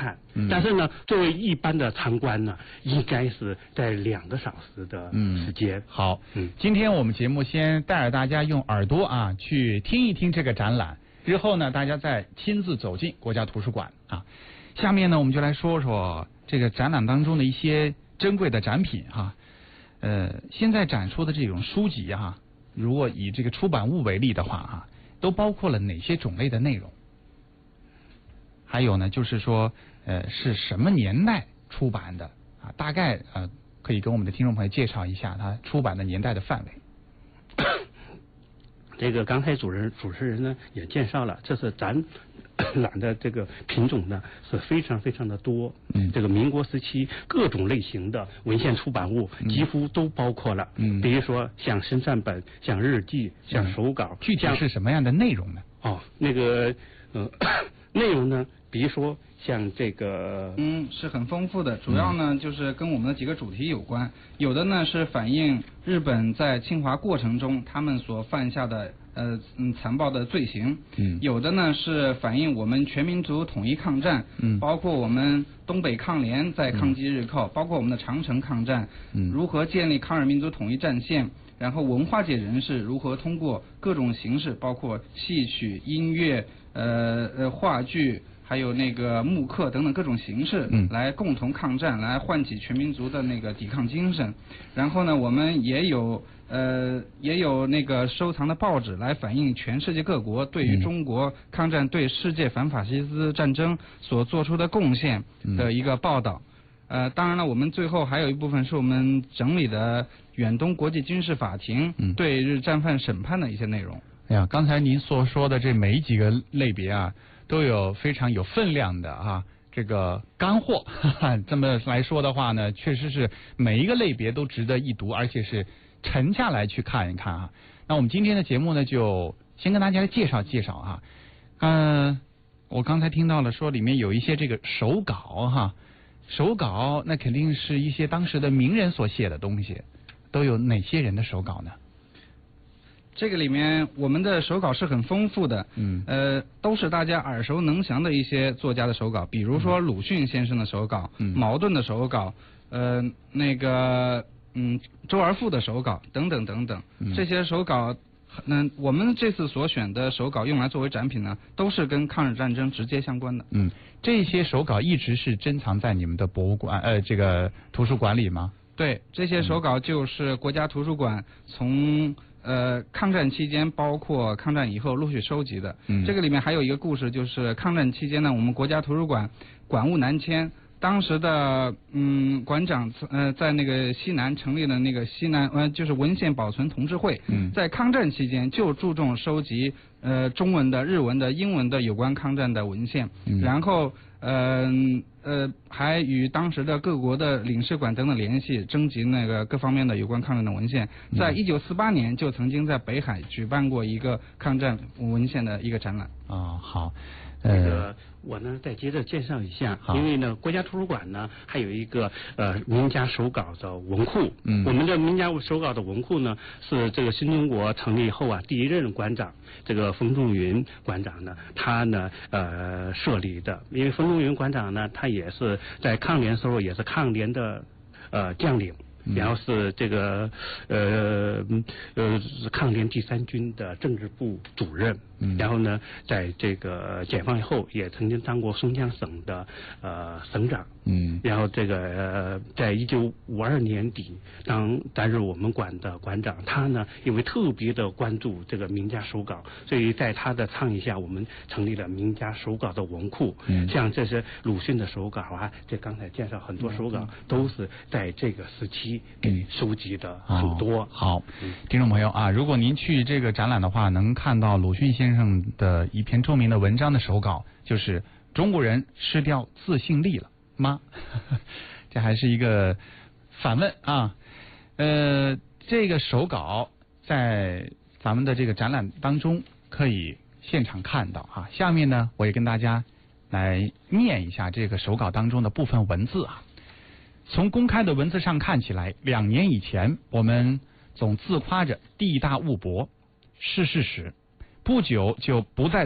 看。但是呢，作为一般的参观呢，应该是在2个小时的时间。 好，今天我们节目先带着大家用耳朵啊去听一听这个展览，日后呢大家再亲自走进国家图书馆啊。下面呢我们就来说说这个展览当中的一些珍贵的展品哈。现在展出的这种书籍哈，如果以这个出版物为例的话哈，都包括了哪些种类的内容？还有呢，就是说是什么年代出版的啊？大概可以跟我们的听众朋友介绍一下它出版的年代的范围。 这个刚才主持人呢也介绍了，这是展览的这个品种呢是非常非常的多。这个民国时期各种类型的文献出版物几乎都包括了。比如说像申善本、像日记、像手稿。 具体是什么样的内容呢？ 那个内容呢，比如说像这个是很丰富的，主要呢就是跟我们的几个主题有关，有的呢是反映日本在侵华过程中他们所犯下的残暴的罪行，有的呢是反映我们全民族统一抗战，包括我们东北抗联在抗击日寇，包括我们的长城抗战，如何建立抗日民族统一战线，然后文化界人士如何通过各种形式，包括戏曲、音乐、话剧，还有那个木刻等等各种形式，来共同抗战，来唤起全民族的那个抵抗精神。然后呢，我们也有那个收藏的报纸来反映全世界各国对于中国抗战、对世界反法西斯战争所做出的贡献的一个报道。当然了，我们最后还有一部分是我们整理的远东国际军事法庭对日战犯审判的一些内容。 哎呀，刚才您所说的这每几个类别啊，都有非常有分量的这个干货。这么来说的话呢，确实是每一个类别都值得一读，而且是沉下来去看一看啊。那我们今天的节目呢，就先跟大家介绍介绍我刚才听到了说里面有一些这个手稿手稿那肯定是一些当时的名人所写的东西，都有哪些人的手稿呢？ 这个里面我们的手稿是很丰富的，都是大家耳熟能详的一些作家的手稿，比如说鲁迅先生的手稿，茅盾的手稿，周而复的手稿等等等等，这些手稿。我们这次所选的手稿用来作为展品呢，都是跟抗日战争直接相关的。 这些手稿一直是珍藏在你们的博物馆这个图书馆里吗？ 对，这些手稿就是国家图书馆从抗战期间包括抗战以后陆续收集的。这个里面还有一个故事，就是抗战期间呢，我们国家图书馆馆务南迁。当时的馆长在那个西南成立了那个西南就是文献保存同志会，在抗战期间就注重收集中文的、日文的、英文的有关抗战的文献，然后还与当时的各国的领事馆等等联系，征集那个各方面的有关抗战的文献。在1948年就曾经在北海举办过一个抗战文献的一个展览。 好。 我呢再接着介绍一下，因为呢国家图书馆呢还有一个名家手稿的文库。我们的名家手稿的文库呢是这个新中国成立后第一任馆长这个冯仲云馆长呢他呢设立的。因为冯仲云馆长呢他也是在抗联时候也是抗联的将领。然后是这个抗联第3军的政治部主任，然后呢，在这个解放以后也曾经当过松江省的省长，然后这个在1952年底担任我们馆的馆长。他呢因为特别的关注这个名家手稿，所以在他的倡议下，我们成立了名家手稿的文库。像这些鲁迅的手稿这刚才介绍很多手稿都是在这个时期给收集的很多。 好，听众朋友如果您去这个展览的话，能看到鲁迅先生的一篇著名的文章的手稿，就是中国人失掉自信力了吗？这还是一个反问这个手稿在咱们的这个展览当中可以现场看到下面呢我也跟大家来念一下这个手稿当中的部分文字从公开的文字上看起来，2年以前我们总自夸着地大物博是事实，不久就不再